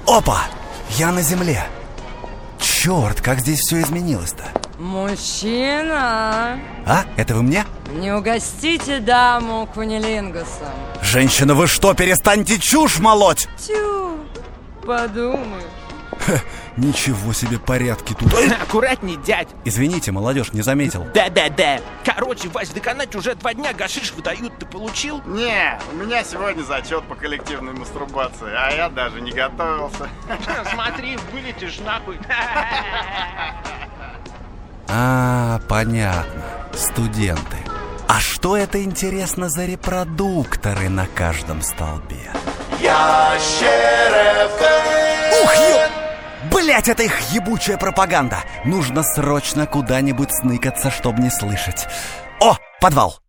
Опа! Я на земле. Черт, как здесь все изменилось-то. Мужчина, А? Это вы мне? не угостите даму кунилингусом. Женщина, вы что, перестаньте чушь молоть? Тю, подумай. Ничего себе порядки тут. Аккуратней, дядь. Извините, молодежь, не заметил. Да. Короче, Вась, в деканате уже 2 дня гашиш выдают. Ты получил? Не, у меня сегодня зачет по коллективной мастурбации, а я даже не готовился. Смотри, вылетишь нахуй. А, понятно. Студенты. А что это, интересно, за репродукторы на каждом столбе? Ух, блять, это их ебучая пропаганда. Нужно срочно куда-нибудь сныкаться, чтобы не слышать. О, подвал.